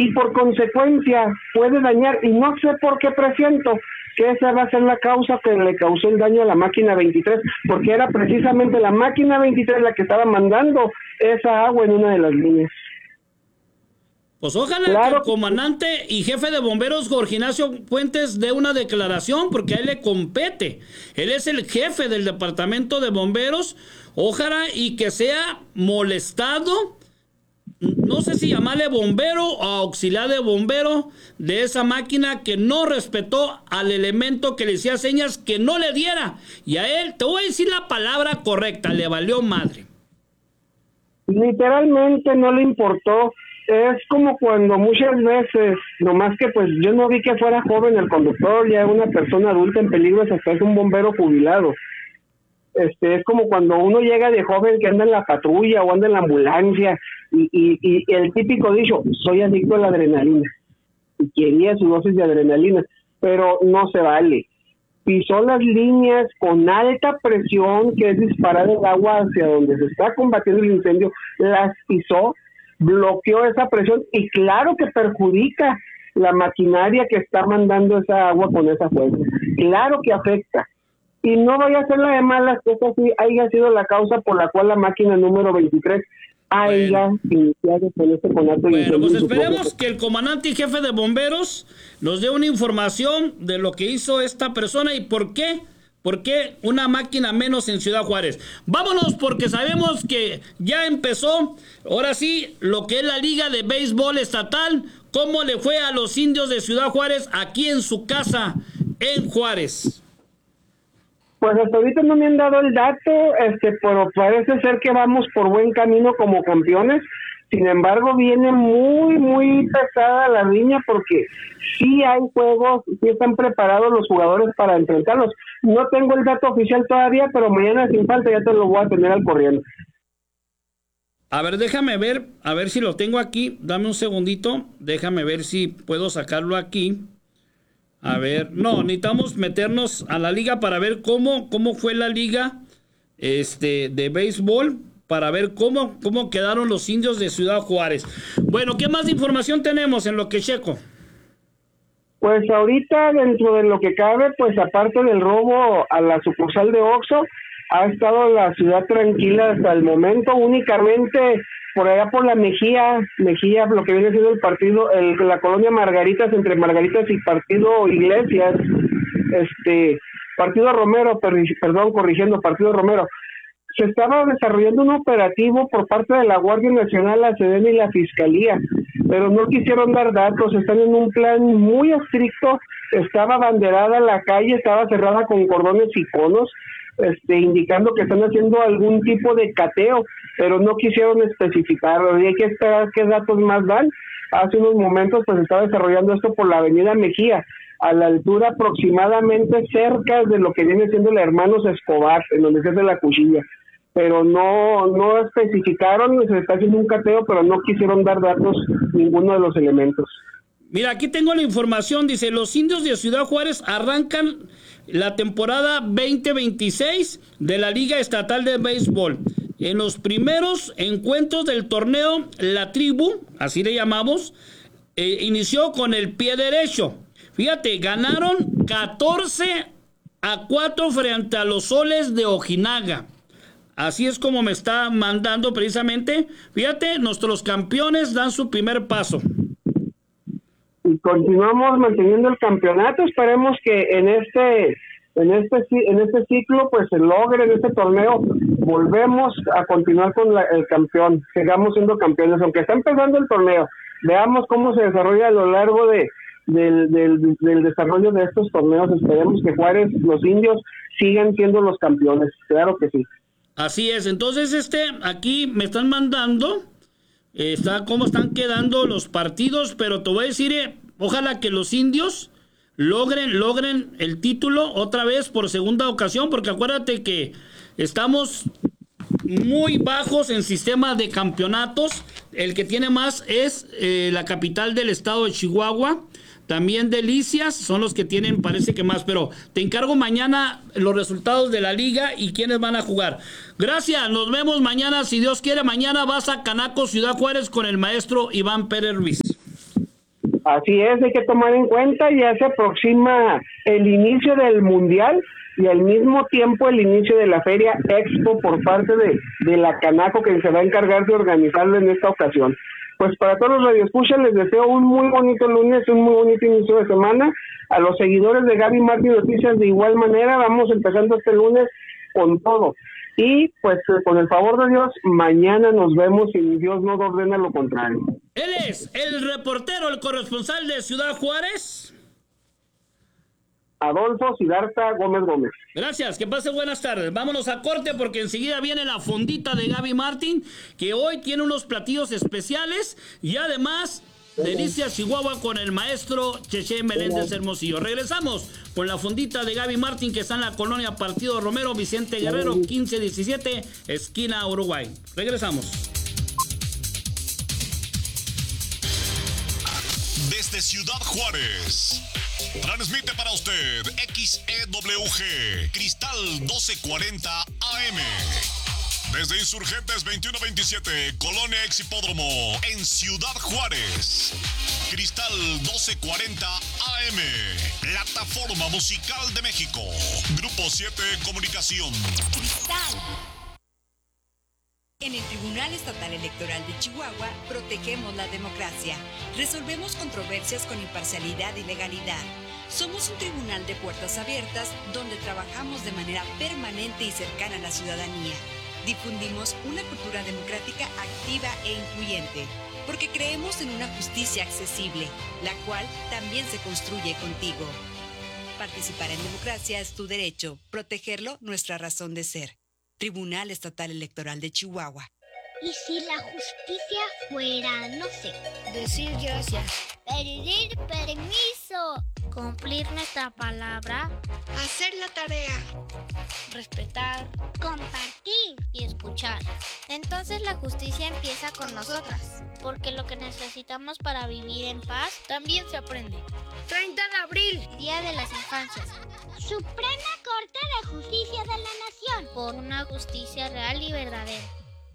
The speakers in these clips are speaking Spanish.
y por consecuencia puede dañar, y no sé por qué presiento que esa va a ser la causa que le causó el daño a la máquina 23, porque era precisamente la máquina 23 la que estaba mandando esa agua en una de las líneas. Pues ojalá que el comandante y jefe de bomberos Jorge Ignacio Fuentes dé una declaración, porque a él le compete. Él es el jefe del departamento de bomberos. Ojalá y que sea molestado, no sé si llamarle bombero o auxiliar de bombero, de esa máquina que no respetó al elemento que le hacía señas que no le diera. Y a él, te voy a decir la palabra correcta, le valió madre. Literalmente no le importó. Es como cuando muchas veces, nomás que pues yo no vi que fuera joven el conductor, ya una persona adulta en peligro, hasta es un bombero jubilado. Es como cuando uno llega de joven que anda en la patrulla o anda en la ambulancia y el típico dicho, soy adicto a la adrenalina, y quería su dosis de adrenalina, pero no se vale. Pisó las líneas con alta presión, que es disparar el agua hacia donde se está combatiendo el incendio, las pisó, bloqueó esa presión, y claro que perjudica la maquinaria que está mandando esa agua con esa fuerza, claro que afecta, y no vaya a ser la de malas que esa sí haya sido la causa por la cual la máquina número 23 haya iniciado con este conato. Bueno, pues esperemos que el comandante y jefe de bomberos nos dé una información de lo que hizo esta persona y por qué. ¿Por qué una máquina menos en Ciudad Juárez? Vámonos, porque sabemos que ya empezó, ahora sí, lo que es la Liga de Béisbol Estatal. ¿Cómo le fue a los Indios de Ciudad Juárez aquí en su casa, en Juárez? Pues hasta ahorita no me han dado el dato, pero parece ser que vamos por buen camino como campeones. Sin embargo, viene muy, muy pesada la línea, porque sí hay juegos, sí están preparados los jugadores para enfrentarlos. No tengo el dato oficial todavía, pero mañana sin falta ya te lo voy a tener al corriente. A ver, déjame ver, a ver si lo tengo aquí. Dame un segundito, déjame ver si puedo sacarlo aquí. A ver, no, necesitamos meternos a la liga para ver cómo fue la liga de béisbol, para ver cómo quedaron los Indios de Ciudad Juárez. Bueno, ¿qué más información tenemos en lo que checo? Pues ahorita, dentro de lo que cabe, pues aparte del robo a la sucursal de Oxxo, ha estado la ciudad tranquila hasta el momento. Únicamente por allá por la Mejía, lo que viene siendo el partido, la colonia Margaritas, entre Margaritas y Partido Iglesias, Partido Romero, Partido Romero. Se estaba desarrollando un operativo por parte de la Guardia Nacional, la SEDENA y la Fiscalía, pero no quisieron dar datos. Están en un plan muy estricto. Estaba abanderada la calle, estaba cerrada con cordones y conos, indicando que están haciendo algún tipo de cateo, pero no quisieron especificarlo, y hay que esperar qué datos más dan. Hace unos momentos pues estaba desarrollando esto por la avenida Mejía, a la altura aproximadamente cerca de lo que viene siendo el Hermanos Escobar, en donde se hace la cuchilla, pero no especificaron, se está haciendo un cateo, pero no quisieron dar datos ninguno de los elementos. Mira, aquí tengo la información, dice, los Indios de Ciudad Juárez arrancan la temporada 2026 de la Liga Estatal de Béisbol. En los primeros encuentros del torneo, la tribu, así le llamamos, inició con el pie derecho. Fíjate, ganaron 14-4 frente a los Soles de Ojinaga. Así es como me está mandando precisamente. Fíjate, nuestros campeones dan su primer paso. Y continuamos manteniendo el campeonato. Esperemos que en este ciclo pues se logre, en este torneo volvemos a continuar con el campeón, sigamos siendo campeones, aunque está empezando el torneo. Veamos cómo se desarrolla a lo largo del desarrollo de estos torneos. Esperemos que Juárez, los Indios, sigan siendo los campeones, claro que sí. Así es. Entonces aquí me están mandando cómo están quedando los partidos, pero te voy a decir, ojalá que los Indios logren el título otra vez por segunda ocasión, porque acuérdate que estamos muy bajos en sistema de campeonatos. El que tiene más es la capital del estado de Chihuahua. También Delicias son los que tienen, parece que más, pero te encargo mañana los resultados de la liga y quiénes van a jugar. Gracias, nos vemos mañana, si Dios quiere. Mañana vas a Canaco, Ciudad Juárez, con el maestro Iván Pérez Ruiz. Así es, hay que tomar en cuenta, ya se aproxima el inicio del Mundial y al mismo tiempo el inicio de la Feria Expo por parte de la Canaco, que se va a encargar de organizarlo en esta ocasión. Pues para todos los radioescuchas les deseo un muy bonito lunes, un muy bonito inicio de semana. A los seguidores de Gaby Martín Noticias de igual manera, vamos empezando este lunes con todo. Y pues con el favor de Dios, mañana nos vemos si Dios no ordena lo contrario. Él es el reportero, el corresponsal de Ciudad Juárez, Adolfo Siddhartha Gómez. Gracias, que pase buenas tardes. Vámonos a corte porque enseguida viene la fondita de Gaby Martín, que hoy tiene unos platillos especiales y además Delicia Chihuahua con el maestro Cheche Meléndez Hermosillo. Regresamos con la fondita de Gaby Martín, que está en la colonia Partido Romero, Vicente Guerrero, 1517, esquina Uruguay. Regresamos. Desde Ciudad Juárez, transmite para usted XEWG, Cristal 1240 AM. Desde Insurgentes 2127, Colonia Exhipódromo, en Ciudad Juárez. Cristal 1240 AM, Plataforma Musical de México. Grupo 7 Comunicación. Cristal. En el Tribunal Estatal Electoral de Chihuahua protegemos la democracia. Resolvemos controversias con imparcialidad y legalidad. Somos un tribunal de puertas abiertas donde trabajamos de manera permanente y cercana a la ciudadanía. Difundimos una cultura democrática activa e incluyente, porque creemos en una justicia accesible, la cual también se construye contigo. Participar en democracia es tu derecho, protegerlo nuestra razón de ser. Tribunal Estatal Electoral de Chihuahua. ¿Y si la justicia fuera, no sé, decir gracias, pedir permiso, cumplir nuestra palabra, hacer la tarea, respetar, compartir y escuchar? Entonces la justicia empieza con nosotras, porque lo que necesitamos para vivir en paz también se aprende. 30 de abril, Día de las Infancias. Suprema Corte de Justicia de la Nación. Por una justicia real y verdadera.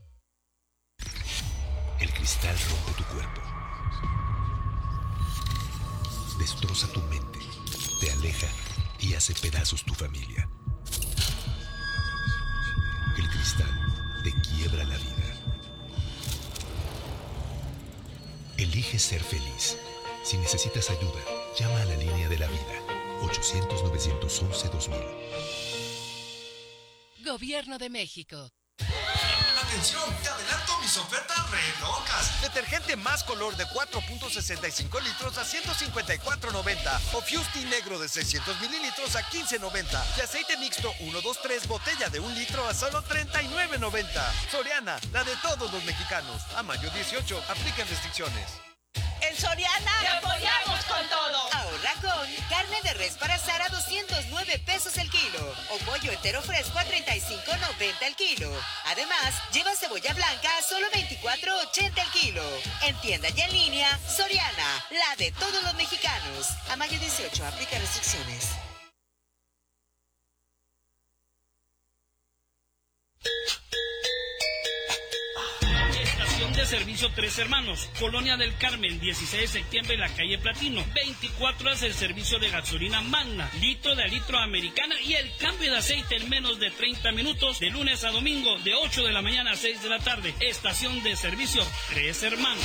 El cristal rompe tu cuerpo, destroza tu mente, te aleja y hace pedazos tu familia. El cristal te quiebra la vida. Elige ser feliz. Si necesitas ayuda, llama a la línea de la vida, 800-911-2000. Gobierno de México. ¡Atención! ¡Te adelanto mis ofertas re locas! Detergente más color de 4.65 litros a 154.90. O Fusti negro de 600 mililitros a 15.90. Y aceite mixto 123 botella de 1 litro a solo 39.90. Soriana, la de todos los mexicanos. A mayo 18, aplican restricciones. En Soriana ¡te apoyamos con todo! Ahorra con carne de res para asar a 209 pesos el kilo o pollo entero fresco a 35.90 el kilo. Además, lleva cebolla blanca a solo 24.80 el kilo. En tienda y en línea, Soriana, la de todos los mexicanos. A mayo 18, aplica restricciones. De servicio Tres Hermanos, Colonia del Carmen, 16 de septiembre, la calle Platino, 24 horas el servicio de gasolina Magna, litro de litro americana y el cambio de aceite en menos de 30 minutos, de lunes a domingo, de 8 de la mañana a 6 de la tarde. Estación de servicio Tres Hermanos.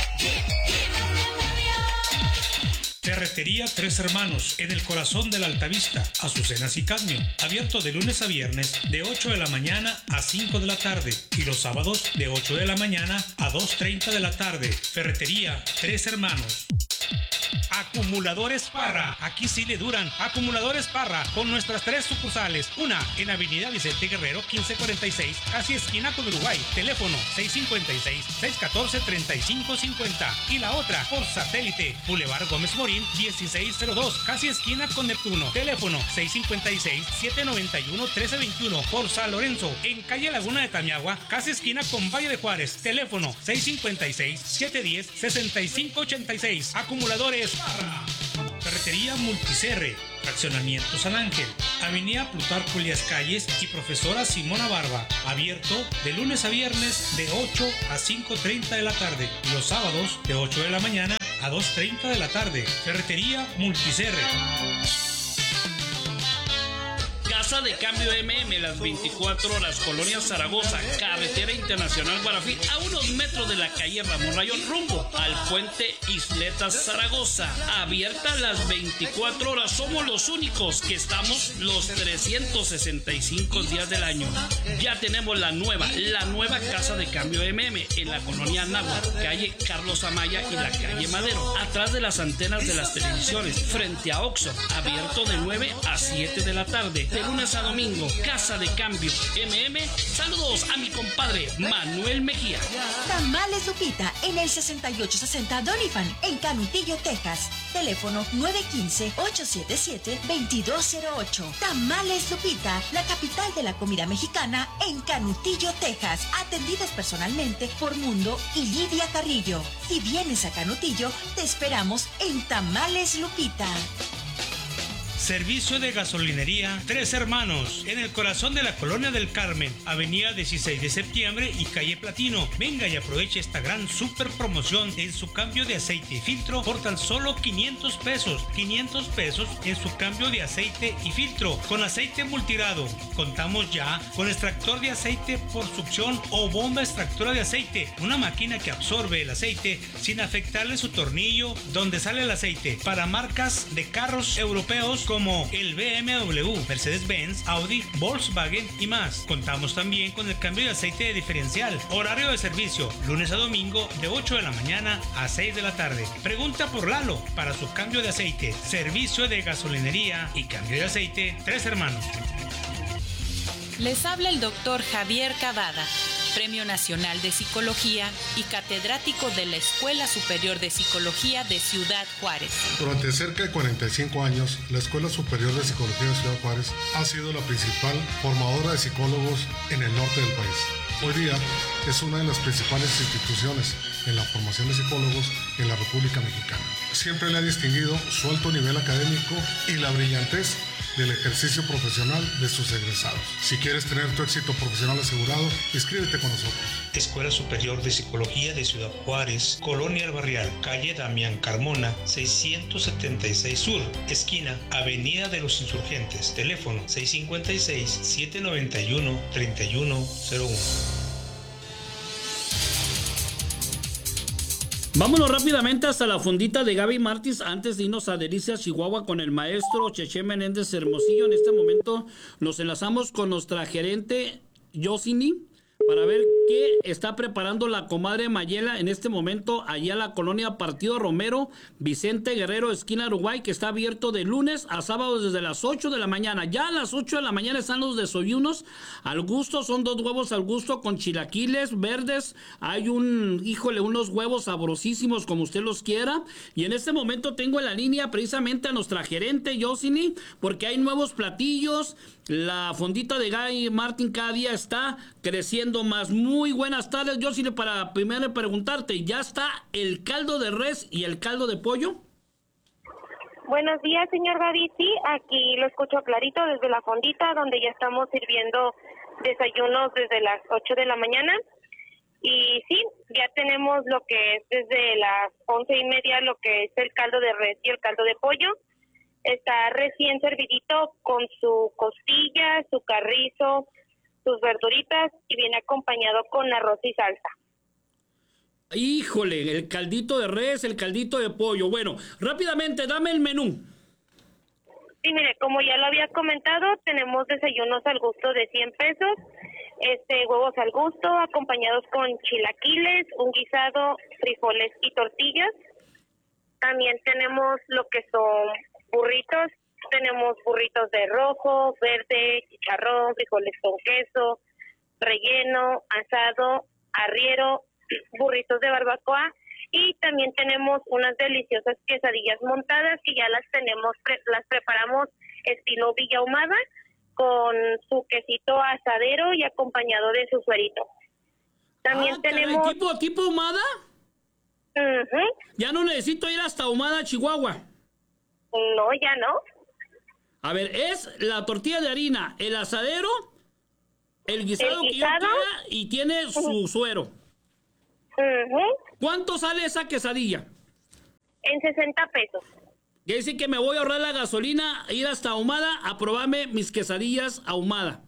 Ferretería Tres Hermanos, en el corazón de la Altavista, Azucenas y Cadmio. Abierto de lunes a viernes, de 8 de la mañana a 5 de la tarde. Y los sábados, de 8 de la mañana a 2:30 de la tarde. Ferretería Tres Hermanos. Acumuladores Parra, aquí sí le duran. Acumuladores Parra, con nuestras 3 sucursales. Una en Avenida Vicente Guerrero 1546, casi esquina con Uruguay. Teléfono 656-614-3550. Y la otra por satélite, Boulevard Gómez Morín 1602, casi esquina con Neptuno. Teléfono 656-791-1321. Por San Lorenzo, en calle Laguna de Tamiagua, casi esquina con Valle de Juárez. Teléfono 656-710-6586. Acumuladores Parra. Ferretería Multicerre, Fraccionamiento San Ángel, Avenida Plutarco Elías Calles y Profesora Simona Barba. Abierto de lunes a viernes de 8 a 5:30 de la tarde y los sábados de 8 de la mañana a 2:30 de la tarde. Ferretería Multiserre. Casa de Cambio MM, las 24 horas, Colonia Zaragoza, Carretera Internacional Guarafil, a unos metros de la calle Ramón Rayón, rumbo al puente Isletas Zaragoza. Abierta las 24 horas, somos los únicos que estamos los 365 días del año. Ya tenemos la nueva Casa de Cambio MM en la Colonia Anáhuac, calle Carlos Amaya y la calle Madero, atrás de las antenas de las televisiones, frente a Oxxo, abierto de 9 a 7 de la tarde. De lunes a domingo, Casa de Cambio MM. Saludos a mi compadre Manuel Mejía. Tamales Lupita en el 6860 Doniphan en Canutillo, Texas. Teléfono 915-877-2208. Tamales Lupita, la capital de la comida mexicana en Canutillo, Texas. Atendidas personalmente por Mundo y Lidia Carrillo. Si vienes a Canutillo, te esperamos en Tamales Lupita. Servicio de gasolinería Tres Hermanos, en el corazón de la Colonia del Carmen, avenida 16 de septiembre y calle Platino. Venga y aproveche esta gran super promoción en su cambio de aceite y filtro por tan solo 500 pesos. 500 pesos en su cambio de aceite y filtro con aceite multirado. Contamos ya con extractor de aceite por succión o bomba extractora de aceite, una máquina que absorbe el aceite sin afectarle su tornillo donde sale el aceite, para marcas de carros europeos como el BMW, Mercedes-Benz, Audi, Volkswagen y más. Contamos también con el cambio de aceite de diferencial. Horario de servicio, lunes a domingo de 8 de la mañana a 6 de la tarde. Pregunta por Lalo para su cambio de aceite. Servicio de gasolinería y cambio de aceite Tres Hermanos. Les habla el doctor Javier Cavada, Premio Nacional de Psicología y catedrático de la Escuela Superior de Psicología de Ciudad Juárez. Durante cerca de 45 años, la Escuela Superior de Psicología de Ciudad Juárez ha sido la principal formadora de psicólogos en el norte del país. Hoy día es una de las principales instituciones en la formación de psicólogos en la República Mexicana. Siempre le ha distinguido su alto nivel académico y la brillantez del ejercicio profesional de sus egresados. Si quieres tener tu éxito profesional asegurado, inscríbete con nosotros. Escuela Superior de Psicología de Ciudad Juárez, Colonia El Barrial, calle Damián Carmona, 676 Sur, esquina Avenida de los Insurgentes. Teléfono 656-791-3101. Vámonos rápidamente hasta la fondita de Gaby Martins antes de irnos a Delicias, Chihuahua, con el maestro Cheche Menéndez Hermosillo. En este momento nos enlazamos con nuestra gerente Yosini para ver qué está preparando la comadre Mayela en este momento allá en la colonia Partido Romero, Vicente Guerrero, esquina Uruguay, que está abierto de lunes a sábado desde las 8 de la mañana. Ya a las 8 de la mañana están los desayunos al gusto, son 2 huevos al gusto con chilaquiles verdes. Hay unos huevos sabrosísimos como usted los quiera. Y en este momento tengo en la línea precisamente a nuestra gerente Yosini, porque hay nuevos platillos. La fondita de Gaby Martín cada día está creciendo más. Muy buenas tardes, Yosini, para primero preguntarte, ¿ya está el caldo de res y el caldo de pollo? Buenos días, señor Gaby. Sí, aquí lo escucho clarito desde la fondita, donde ya estamos sirviendo desayunos desde las 8 de la mañana. Y sí, ya tenemos lo que es desde las 11:30, lo que es el caldo de res y el caldo de pollo. Está recién servidito con su costilla, su carrizo, sus verduritas y viene acompañado con arroz y salsa. Híjole, el caldito de res, el caldito de pollo. Bueno, rápidamente, dame el menú. Sí, mire, como ya lo había comentado, tenemos desayunos al gusto de 100 pesos, huevos al gusto, acompañados con chilaquiles, un guisado, frijoles y tortillas. También tenemos lo que son burritos, tenemos burritos de rojo, verde, chicharrón, frijoles con queso, relleno, asado, arriero, burritos de barbacoa y también tenemos unas deliciosas quesadillas montadas que ya las preparamos estilo Villa Ahumada con su quesito asadero y acompañado de su suerito. También tenemos... ¿Tipo Ahumada? Uh-huh. Ya no necesito ir hasta Ahumada, Chihuahua. No, ya no. A ver, es la tortilla de harina, el asadero, el guisado que yo quiera y tiene su suero. Uh-huh. ¿Cuánto sale esa quesadilla? En 60 pesos. Quiere decir que me voy a ahorrar la gasolina, ir hasta Ahumada a probarme mis quesadillas ahumada.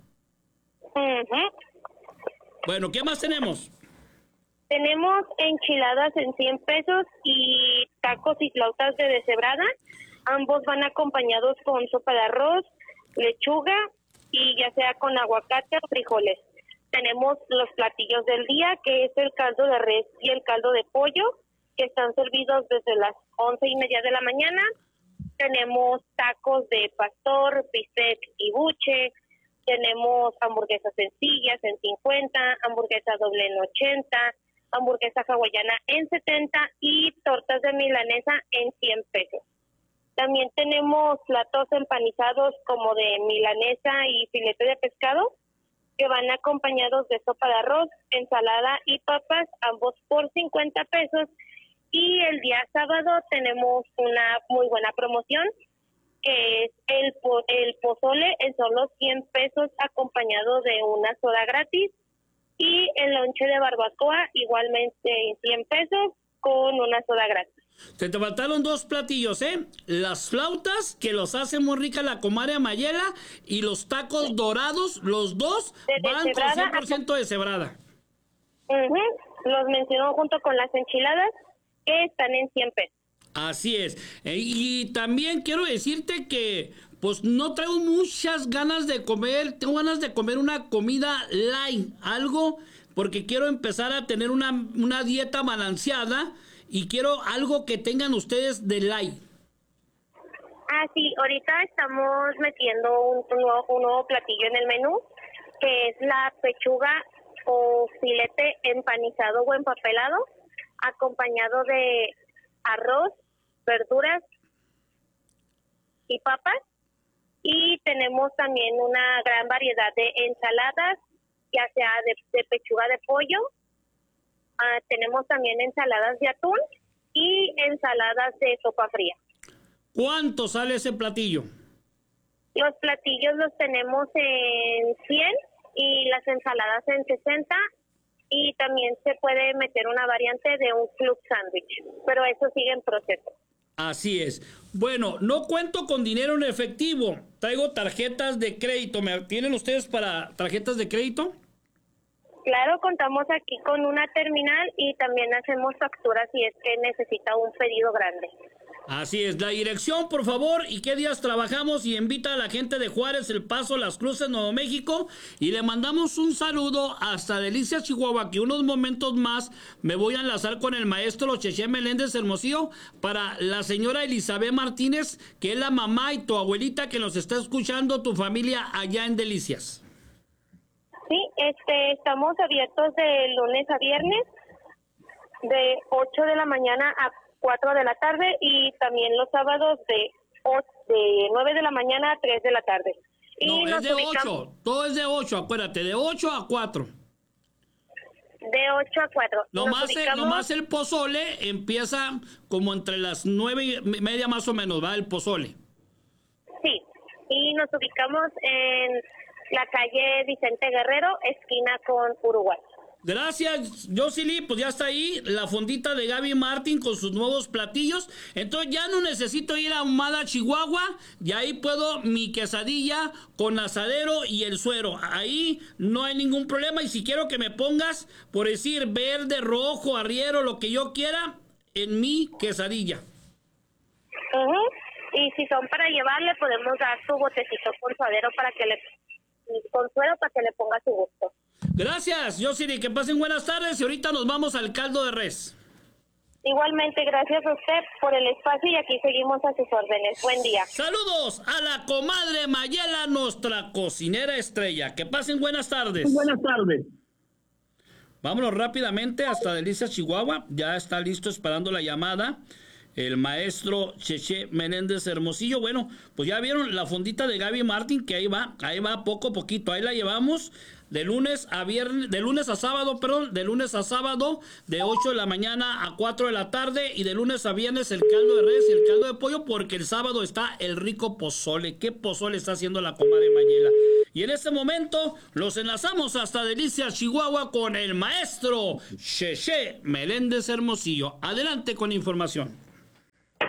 Bueno, ¿qué más tenemos? Tenemos enchiladas en 100 pesos y tacos y flautas de deshebrada. Ambos van acompañados con sopa de arroz, lechuga y ya sea con aguacate o frijoles. Tenemos los platillos del día, que es el caldo de res y el caldo de pollo, que están servidos desde las 11:30 de la mañana. Tenemos tacos de pastor, bistec y buche. Tenemos hamburguesas sencillas en 50, hamburguesa doble en 80, hamburguesa hawaiana en 70 y tortas de milanesa en 100 pesos. También tenemos platos empanizados como de milanesa y filete de pescado, que van acompañados de sopa de arroz, ensalada y papas, ambos por 50 pesos. Y el día sábado tenemos una muy buena promoción, que es el pozole en solo 100 pesos acompañado de una soda gratis, y el lonche de barbacoa igualmente en 100 pesos con una soda gratis. Te faltaron 2 platillos, ¿eh? Las flautas, que los hace muy rica la comadre Mayela, y los tacos dorados, los dos van con 100% de cebrada. Los mencionó junto con las enchiladas, que están en 100 pesos. Así es. Y también quiero decirte que pues no traigo muchas ganas de comer, tengo ganas de comer una comida light, algo, porque quiero empezar a tener una dieta balanceada y quiero algo que tengan ustedes de light. Sí, ahorita estamos metiendo un nuevo platillo en el menú, que es la pechuga o filete empanizado o empapelado, acompañado de arroz, verduras y papas. Y tenemos también una gran variedad de ensaladas, ya sea de pechuga de pollo. Tenemos también ensaladas de atún y ensaladas de sopa fría. ¿Cuánto sale ese platillo? Los platillos los tenemos en 100 y las ensaladas en 60. Y también se puede meter una variante de un club sándwich, pero eso sigue en proceso. Así es. Bueno, no cuento con dinero en efectivo. Traigo tarjetas de crédito. ¿Me tienen ustedes para tarjetas de crédito? Claro, contamos aquí con una terminal y también hacemos facturas si es que necesita un pedido grande. Así es. La dirección, por favor, y qué días trabajamos, y invita a la gente de Juárez, El Paso, Las Cruces, Nuevo México, y le mandamos un saludo hasta Delicias, Chihuahua, que unos momentos más me voy a enlazar con el maestro Cheche Meléndez Hermosillo para la señora Elizabeth Martínez, que es la mamá y tu abuelita que nos está escuchando, tu familia allá en Delicias. Sí, estamos abiertos de lunes a viernes, de 8 de la mañana a 4 de la tarde, y también los sábados de 9 de la mañana a 3 de la tarde. Y no, es de 8, todo es de 8, acuérdate, de 8 a 4. De 8 a 4. Nomás el pozole empieza como entre las 9:30 más o menos, ¿va? El pozole. Sí, y nos ubicamos en la calle Vicente Guerrero, esquina con Uruguay. Gracias, Josely, pues ya está ahí la fondita de Gaby Martín con sus nuevos platillos. Entonces ya no necesito ir a Ahumada, Chihuahua, y ahí puedo mi quesadilla con asadero y el suero. Ahí no hay ningún problema, y si quiero que me pongas, por decir, verde, rojo, arriero, lo que yo quiera, en mi quesadilla. Y si son para llevar, le podemos dar su botecito con suadero con suero para que le ponga su gusto. Gracias, Josely, que pasen buenas tardes, y ahorita nos vamos al caldo de res. Igualmente, gracias a usted por el espacio, y aquí seguimos a sus órdenes. Buen día. Saludos a la comadre Mayela, nuestra cocinera estrella. Que pasen buenas tardes. Buenas tardes. Vámonos rápidamente hasta Delicias, Chihuahua. Ya está listo esperando la llamada el maestro Cheche Meléndez Hermosillo. Bueno, pues ya vieron la fondita de Gaby Martín, que ahí va poco a poquito. Ahí la llevamos de lunes a sábado, de 8 de la mañana a 4 de la tarde, y de lunes a viernes el caldo de res y el caldo de pollo, porque el sábado está el rico pozole. ¿Qué pozole está haciendo la comadre Mayela? Y en este momento los enlazamos hasta Delicias, Chihuahua, con el maestro Cheche Meléndez Hermosillo. Adelante con información.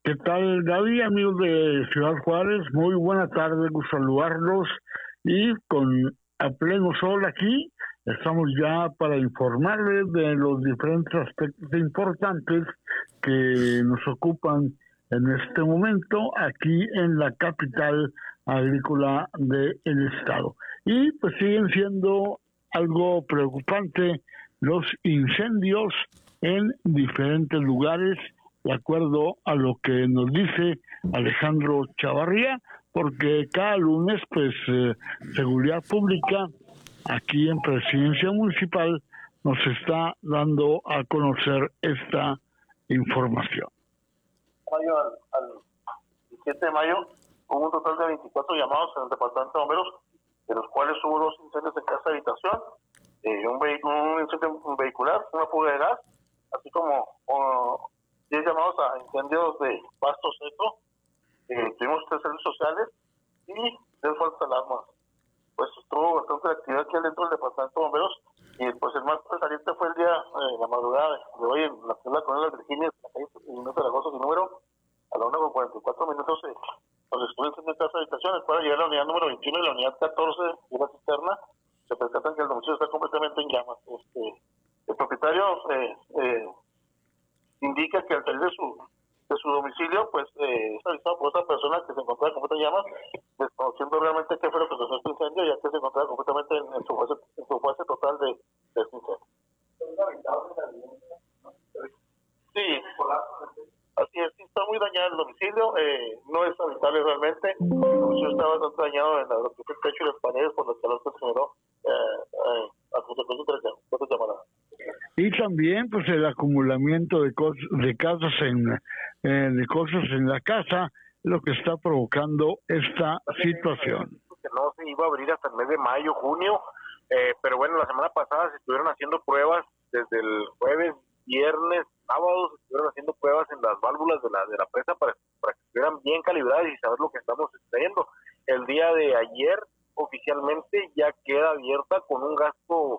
¿Qué tal, Gaby, amigos de Ciudad Juárez? Muy buena tarde, gusto saludarlos y a pleno sol aquí estamos ya para informarles de los diferentes aspectos importantes que nos ocupan en este momento aquí en la capital agrícola del estado. Y pues siguen siendo algo preocupante los incendios en diferentes lugares, de acuerdo a lo que nos dice Alejandro Chavarría, porque cada lunes, pues, Seguridad Pública, aquí en Presidencia Municipal, nos está dando a conocer esta información. Mayo al 17 de mayo hubo un total de 24 llamados en el Departamento de Bomberos, de los cuales hubo 2 incendios de casa habitación, un incendio vehicular, una fuga de gas, así como 10 llamados a incendios de pasto seco. Tuvimos 3 servicios sociales y 3 falsas alarmas. Pues estuvo bastante actividad aquí dentro del Departamento de Bomberos, y pues el más saliente fue el día, la madrugada de hoy, en la colonia de Virginia, en la calle Zaragoza, sin número, a la 1:44 minutos, pues estuvo incendio en casa de habitación, para llegar a la unidad número 21 y la unidad 14 de la cisterna, se percatan que el domicilio está completamente en llamas. El propietario indica que al salir de su domicilio, pues es avisado por otra persona que se encontraba completamente en llamas, desconociendo realmente qué fue lo que causó este incendio, ya que se encontraba completamente en su fase total de este incendio. Sí, así es, sí está muy dañado el domicilio, no es habitable realmente. El domicilio está bastante dañado en lo que fue el techo y las paredes, por lo que se generó a consecuencia de las llamadas. Y también, pues, el acumulamiento de cosas en la casa, lo que está provocando esta situación. Que no se iba a abrir hasta el mes de mayo, junio, pero bueno, la semana pasada se estuvieron haciendo pruebas desde el jueves, viernes, sábado, se estuvieron haciendo pruebas en las válvulas de la presa para que estuvieran bien calibradas y saber lo que estamos extrayendo. El día de ayer, oficialmente, ya queda abierta con un gasto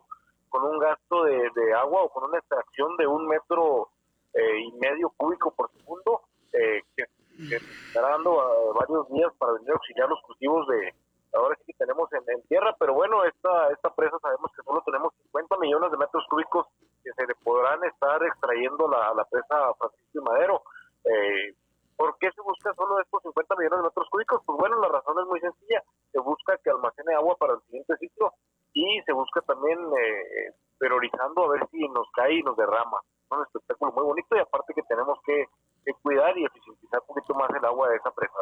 de agua, o con una extracción de 1,5 metros cúbico por segundo, que estará dando varios días para venir a auxiliar los cultivos de ahora sí que tenemos en tierra. Pero bueno, esta presa sabemos que solo tenemos 50 millones de metros cúbicos que se le podrán estar extrayendo la presa Francisco y Madero. ¿Por qué se busca solo estos 50 millones de metros cúbicos? Pues bueno, la razón es muy sencilla. Se busca que almacene agua para el siguiente ciclo, y se busca también priorizando a ver si nos cae y nos derrama. Es un espectáculo muy bonito, y aparte que tenemos que cuidar y eficientizar un poquito más el agua de esa presa.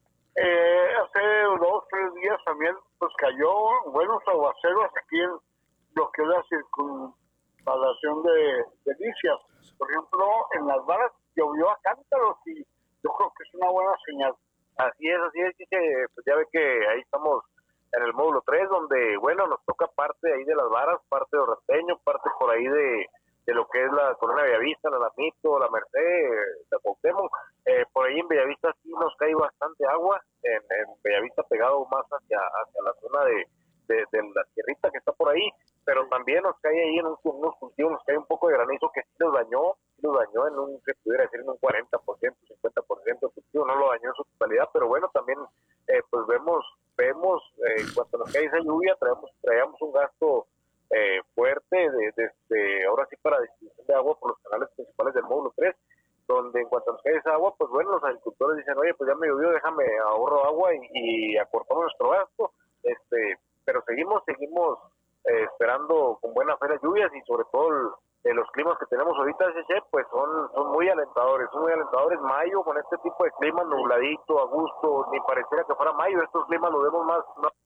Hace 2 o 3 días también pues cayó buenos aguaceros aquí en lo que es la circunvalación de Delicias. Por ejemplo, en Las Varas llovió a cántaros, y yo creo que es una buena señal. Así es, dice, pues ya ve que ahí estamos en el módulo 3, donde, bueno, nos toca parte ahí de Las Varas, parte de Orrateño, parte por ahí de lo que es la Colonia Bellavista, la Lamito, la Merced, la Cuauhtémoc. Por ahí en Bellavista sí nos cae bastante agua, en Bellavista pegado más hacia la zona de la tierrita que está por ahí, pero también nos cae ahí en unos cultivos, nos cae un poco de granizo que sí nos dañó en un, se pudiera decir, en un 40%, 50% de cultivo, no lo dañó en su totalidad, pero bueno, también pues vemos cuando nos cae esa lluvia traíamos un gasto fuerte de ahora sí para distribución de agua por los canales principales del módulo 3, donde en cuanto nos cae esa agua, pues bueno, los agricultores dicen, oye, pues ya me llovió, déjame ahorro agua y acortamos nuestro gasto, pero seguimos esperando con buena fe las lluvias, y sobre todo los climas que tenemos ahorita, pues son muy alentadores, mayo con este tipo de clima nubladito, a gusto, ni pareciera que fuera mayo, estos climas los vemos más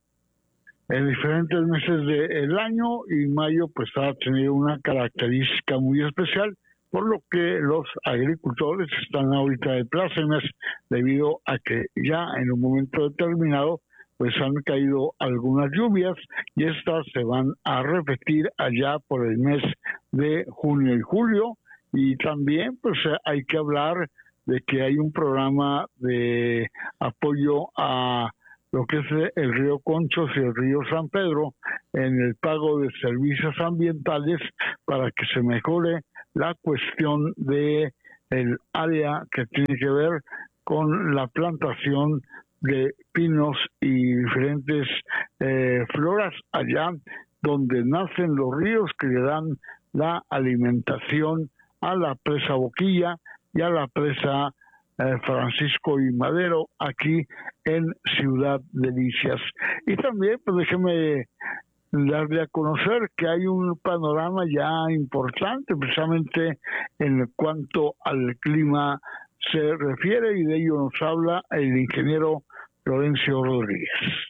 en diferentes meses del año, y mayo pues ha tenido una característica muy especial, por lo que los agricultores están ahorita de plácemes debido a que ya en un momento determinado pues han caído algunas lluvias, y estas se van a repetir allá por el mes de junio y julio. Y también pues hay que hablar de que hay un programa de apoyo a lo que es el río Conchos y el río San Pedro en el pago de servicios ambientales para que se mejore la cuestión de el área que tiene que ver con la plantación de pinos y diferentes floras allá donde nacen los ríos que le dan la alimentación a la presa Boquilla y a la presa Francisco y Madero aquí en Ciudad Delicias. Y también, pues déjeme darle a conocer que hay un panorama ya importante precisamente en cuanto al clima se refiere, y de ello nos habla el ingeniero Florencio Rodríguez.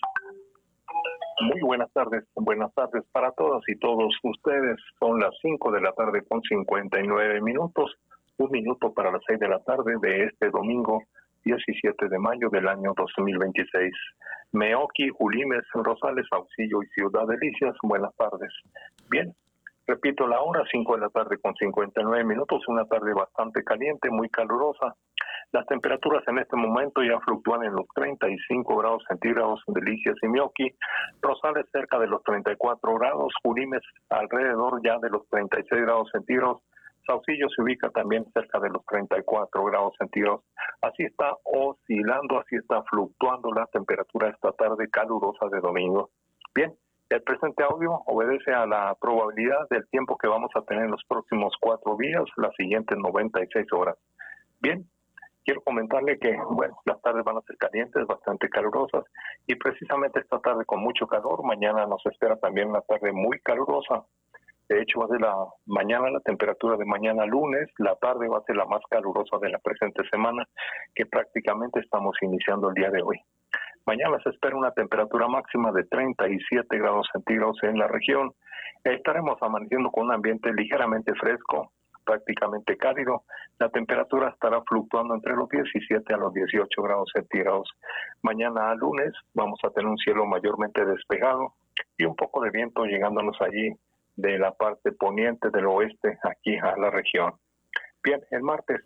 Muy buenas tardes para todas y todos ustedes. Son las 5 de la tarde con 59 minutos, un minuto para las 6 de la tarde de este domingo 17 de mayo del año 2026. Meoqui, Julimes, Rosales, Saucillo y Ciudad Delicias, buenas tardes. Bien, repito la hora, 5 de la tarde con 59 minutos, una tarde bastante caliente, muy calurosa. Las temperaturas en este momento ya fluctúan en los 35 grados centígrados en Delicias y Meoqui, Rosales cerca de los 34 grados, Julimes alrededor ya de los 36 grados centígrados, Saucillo se ubica también cerca de los 34 grados centígrados. Así está oscilando, así está fluctuando la temperatura esta tarde calurosa de domingo. Bien, el presente audio obedece a la probabilidad del tiempo que vamos a tener en los próximos 4 días, las siguientes 96 horas. Bien, quiero comentarle que, bueno, las tardes van a ser calientes, bastante calurosas, y precisamente esta tarde con mucho calor. Mañana nos espera también una tarde muy calurosa. De hecho, va a ser la temperatura de mañana lunes, la tarde va a ser la más calurosa de la presente semana, que prácticamente estamos iniciando el día de hoy. Mañana se espera una temperatura máxima de 37 grados centígrados en la región. Estaremos amaneciendo con un ambiente ligeramente fresco, prácticamente cálido. La temperatura estará fluctuando entre los 17 a los 18 grados centígrados. Mañana lunes vamos a tener un cielo mayormente despejado y un poco de viento llegándonos allí de la parte poniente del oeste aquí a la región. Bien, el martes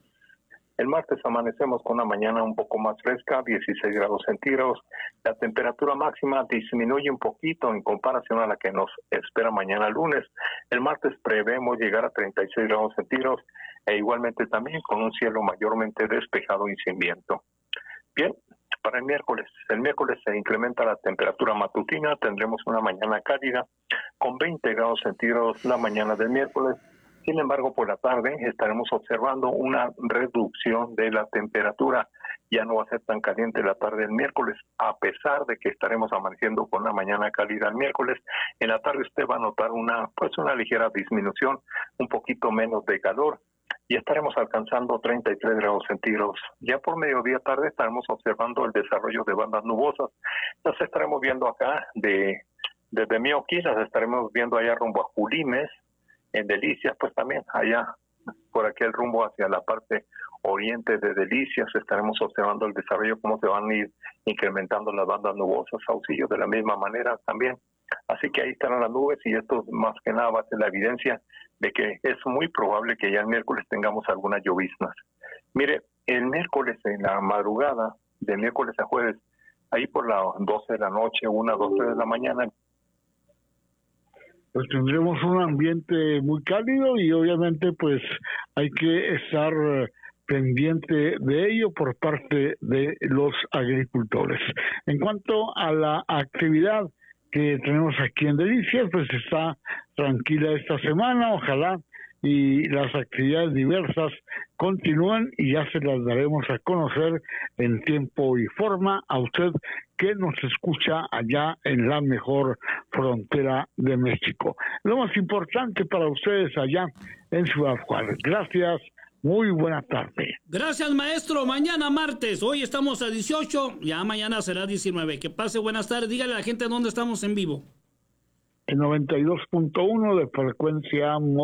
amanecemos con una mañana un poco más fresca, 16 grados centígrados. La temperatura máxima disminuye un poquito en comparación a la que nos espera mañana lunes. El martes prevemos llegar a 36 grados centígrados e igualmente también con un cielo mayormente despejado y sin viento. Bien, para el miércoles se incrementa la temperatura matutina, tendremos una mañana cálida con 20 grados centígrados la mañana del miércoles. Sin embargo, por la tarde estaremos observando una reducción de la temperatura. Ya no va a ser tan caliente la tarde del miércoles, a pesar de que estaremos amaneciendo con una mañana cálida el miércoles. En la tarde usted va a notar una ligera disminución, un poquito menos de calor, y estaremos alcanzando 33 grados centígrados. Ya por mediodía tarde estaremos observando el desarrollo de bandas nubosas. Las estaremos viendo acá desde Meoqui, las estaremos viendo allá rumbo a Julimes, en Delicias, pues también allá por aquel rumbo hacia la parte oriente de Delicias estaremos observando el desarrollo, cómo se van a ir incrementando las bandas nubosas. Saucillo de la misma manera también. Así que ahí estarán las nubes, y esto más que nada va a ser la evidencia de que es muy probable que ya el miércoles tengamos algunas lloviznas. Mire, el miércoles en la madrugada, de miércoles a jueves, ahí por las 12 de la noche, 1, 12 de la mañana, pues tendremos un ambiente muy cálido, y obviamente pues hay que estar pendiente de ello por parte de los agricultores. En cuanto a la actividad que tenemos aquí en Delicias, pues está tranquila esta semana, ojalá y las actividades diversas continúan, y ya se las daremos a conocer en tiempo y forma a usted que nos escucha allá en la mejor frontera de México. Lo más importante para ustedes allá en Ciudad Juárez. Gracias, muy buena tarde. Gracias, maestro. Mañana martes, hoy estamos a 18, ya mañana será 19. Que pase buenas tardes. Dígale a la gente dónde estamos en vivo. El 92.1 de frecuencia